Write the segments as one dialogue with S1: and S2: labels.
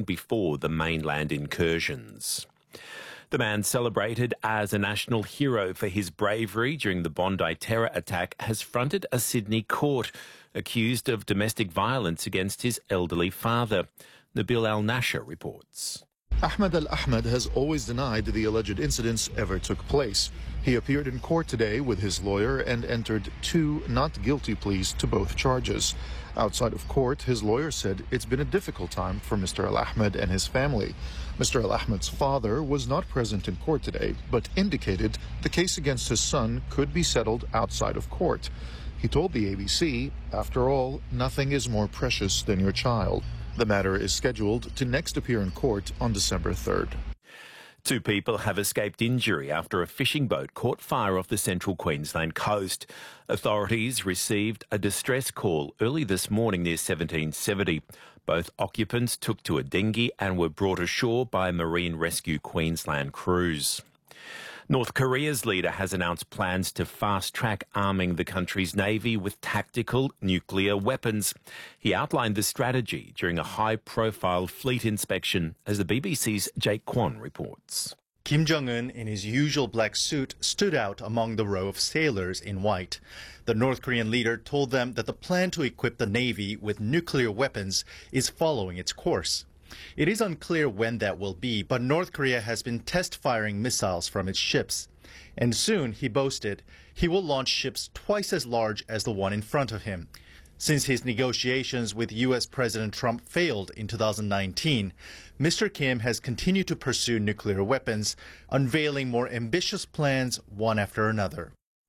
S1: before the mainland incursions. The man celebrated as a national hero for his bravery during the Bondi terror attack has fronted a Sydney court accused of domestic violence against his elderly father. Nabil Al-Nasher reports.
S2: Ahmed Al-Ahmed has always denied the alleged incidents ever took place. He appeared in court today with his lawyer and entered 2 not guilty pleas to both charges. Outside of court, his lawyer said it's been a difficult time for Mr. Al-Ahmed and his family. Mr. Al-Ahmed's father was not present in court today, but indicated the case against his son could be settled outside of court. He told the ABC, after all, nothing is more precious than your child. The matter is scheduled to next appear in court on December 3rd.
S1: 2 people have escaped injury after a fishing boat caught fire off the central Queensland coast. Authorities received a distress call early this morning near 1770. Both occupants took to a dinghy and were brought ashore by Marine Rescue Queensland crews. North Korea's leader has announced plans to fast-track arming the country's navy with tactical nuclear weapons. He outlined the strategy during a high-profile fleet inspection, as the BBC's Jake Kwon reports.
S3: Kim Jong-un, in his usual black suit, stood out among the row of sailors in white. The North Korean leader told them that the plan to equip the navy with nuclear weapons is following its course. It is unclear when that will be, but North Korea has been test-firing missiles from its ships. And soon, he boasted, he will launch ships twice as large as the one in front of him. Since his negotiations with U.S. President Trump failed in 2019, Mr. Kim has continued to pursue nuclear weapons, unveiling more ambitious plans one after another.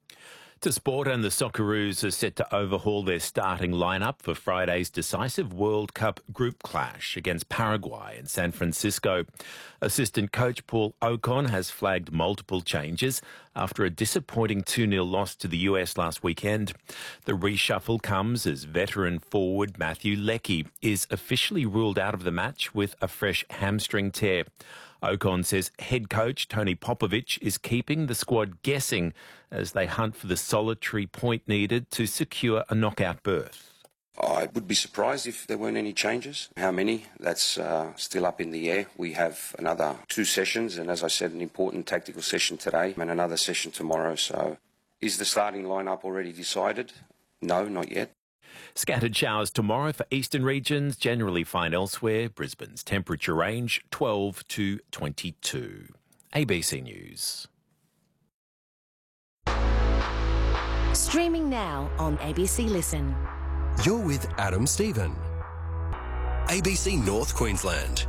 S1: To sport, and the Socceroos are set to overhaul their starting lineup for Friday's decisive World Cup group clash against Paraguay in San Francisco. Assistant coach Paul Ocon has flagged multiple changes after a disappointing 2-0 loss to the US last weekend. The reshuffle comes as veteran forward Matthew Leckie is officially ruled out of the match with a fresh hamstring tear. Ocon says head coach Tony Popovich is keeping the squad guessing as they hunt for the solitary point needed to secure a knockout berth.
S4: I would be surprised if there weren't any changes. How many? That's still up in the air. We have another 2 sessions, and as I said, an important tactical session today and another session tomorrow. So is the starting lineup already decided? No, not yet.
S1: Scattered showers tomorrow for eastern regions, generally fine elsewhere. Brisbane's temperature range 12 to 22. ABC News.
S5: Streaming now on ABC Listen.
S6: You're with Adam Stephen. ABC North Queensland.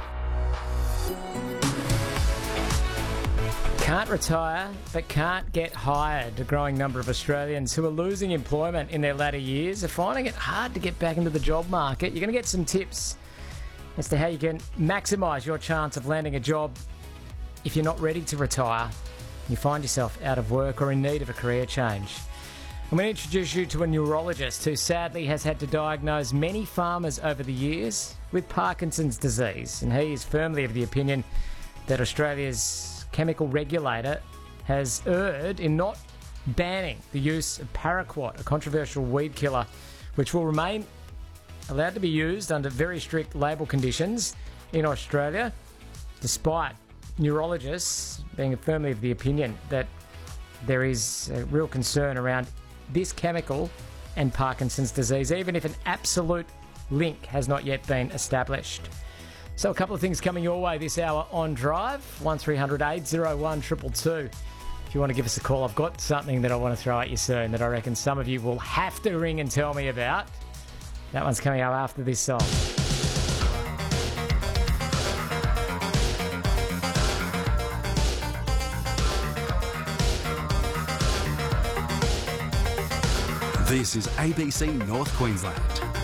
S7: Can't retire, but can't get hired. A growing number of Australians who are losing employment in their latter years are finding it hard to get back into the job market. You're going to get some tips as to how you can maximise your chance of landing a job if you're not ready to retire. You find yourself out of work or in need of a career change. I'm going to introduce you to a neurologist who sadly has had to diagnose many farmers over the years with Parkinson's disease, and he is firmly of the opinion that Australia's chemical regulator has erred in not banning the use of paraquat, a controversial weed killer, which will remain allowed to be used under very strict label conditions in Australia, despite neurologists being firmly of the opinion that there is a real concern around this chemical and Parkinson's disease, even if an absolute link has not yet been established. So a couple of things coming your way this hour on Drive. 1300 801 222. If you want to give us a call, I've got something that I want to throw at you soon that I reckon some of you will have to ring and tell me about. That one's coming up after this song.
S6: This is ABC North Queensland.